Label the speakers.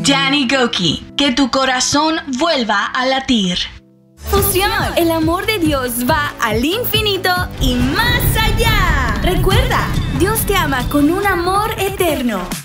Speaker 1: Danny Gokey, que tu corazón vuelva a latir.
Speaker 2: Fusión, el amor de Dios va al infinito y más allá. Recuerda, Dios te ama con un amor eterno.